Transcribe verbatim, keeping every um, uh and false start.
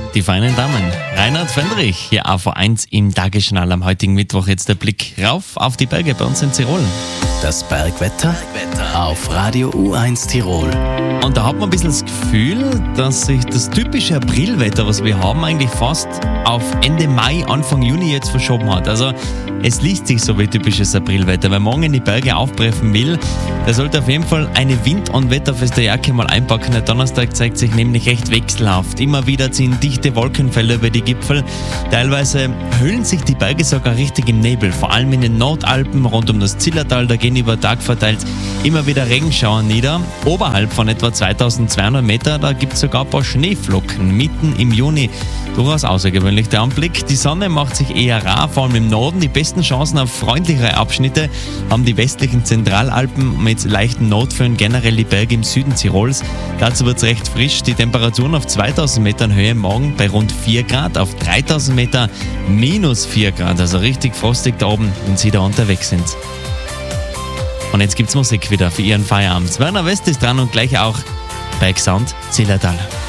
die feinen Damen. Reinhard Fendrich, hier A V eins im Tagesjournal am heutigen Mittwoch. Jetzt der Blick rauf auf die Berge bei uns in Tirol. Das Bergwetter auf Radio U eins Tirol. Und da hat man ein bisschen das Gefühl, dass sich das typische Aprilwetter, was wir haben, eigentlich fast auf Ende Mai, Anfang Juni jetzt verschoben hat. Also es liest sich so wie typisches Aprilwetter. Wer morgen in die Berge aufbrechen will, der sollte auf jeden Fall eine wind- und wetterfeste Jacke mal einpacken. Der Donnerstag zeigt sich nämlich recht wechselhaft. Immer wieder ziehen dichte Wolkenfelder über die Gipfel. Teilweise hüllen sich die Berge sogar richtig im Nebel. Vor allem in den Nordalpen rund um das Zillertal, da gehen über Tag verteilt immer wieder Regenschauer nieder. Oberhalb von etwa zweitausendzweihundert Meter, da gibt es sogar ein paar Schneeflocken mitten im Juni. Durchaus außergewöhnlich der Anblick. Die Sonne macht sich eher rar, vor allem im Norden. Die besten Chancen auf freundlichere Abschnitte haben die westlichen Zentralalpen mit leichten Notföhn, generell die Berge im Süden Tirols. Dazu wird es recht frisch. Die Temperaturen auf zweitausend Metern Höhe morgen bei rund vier Grad, auf dreitausend Meter minus vier Grad. Also richtig frostig da oben, wenn Sie da unterwegs sind. Und jetzt gibt's Musik wieder für Ihren Feierabend. Werner West ist dran und gleich auch Bergsound Zillertal.